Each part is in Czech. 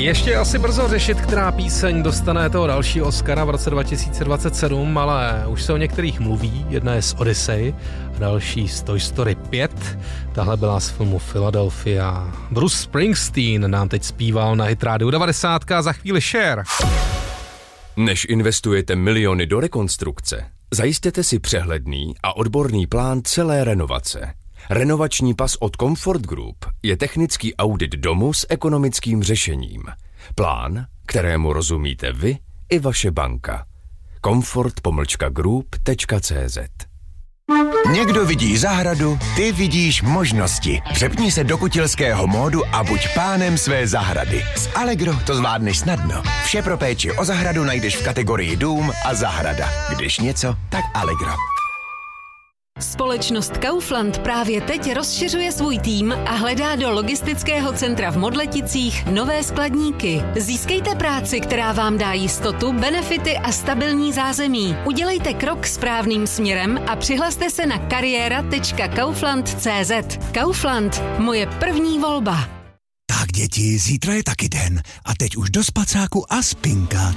Ještě asi brzo řešit, která píseň dostane toho dalšího Oscara v roce 2027, ale už se o některých mluví. Jedna je z Odyssey a další z Toy Story 5. Tahle byla z filmu Philadelphia. Bruce Springsteen nám teď zpíval na Hit Radio 90 a za chvíli Cher. Než investujete miliony do rekonstrukce, zajistěte si přehledný a odborný plán celé renovace. Renovační pas od Comfort Group je technický audit domu s ekonomickým řešením. Plán, kterému rozumíte vy i vaše banka. comfort-group.cz. Někdo vidí zahradu, ty vidíš možnosti. Přepni se do kutilského módu a buď pánem své zahrady. S Allegro to zvládneš snadno. Vše pro péči o zahradu najdeš v kategorii dům a zahrada. Když něco, tak Allegro. Společnost Kaufland právě teď rozšiřuje svůj tým a hledá do logistického centra v Modleticích nové skladníky. Získejte práci, která vám dá jistotu, benefity a stabilní zázemí. Udělejte krok správným směrem a přihlaste se na kariéra.kaufland.cz. Kaufland, moje první volba. Tak děti, zítra je taky den a teď už do spacáku a spinkat.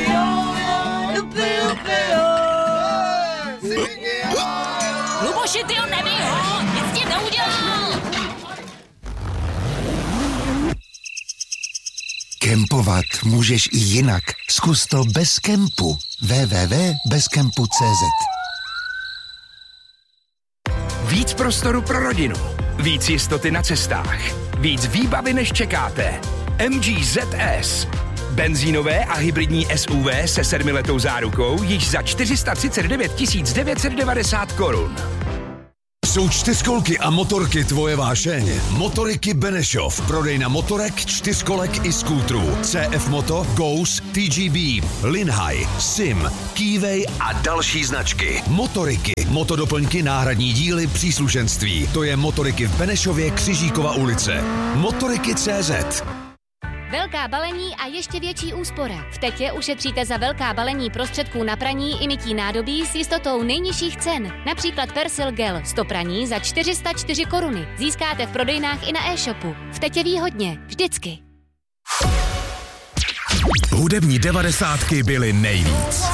Luboši, ty ho nebij ho, nic ti neudělal! Kempovat můžeš i jinak. Zkus to bez kempu. www.bezkempu.cz. Víc prostoru pro rodinu, víc jistoty na cestách, víc výbavy než čekáte. MG ZS. Benzínové a hybridní SUV se 7letou zárukou již za 439 990 korun. Jsou čtyřkolky a motorky tvoje vášeň. Motoriky Benešov. Prodejna motorek, čtyřkolek i skútrů. CF Moto, Ghost, TGB, Linhai, Sim, Keyway a další značky. Motoriky, motodoplňky, náhradní díly, příslušenství. To je Motoriky v Benešově, Křižíkova ulice. Motoriky.cz. Velká balení a ještě větší úspora. V Tetě ušetříte za velká balení prostředků na praní i mytí nádobí s jistotou nejnižších cen. Například Persil Gel 100 praní za 404 koruny. Získáte v prodejnách i na e-shopu. V Tetě výhodně. Vždycky. Hudební 90 byly nejvíc.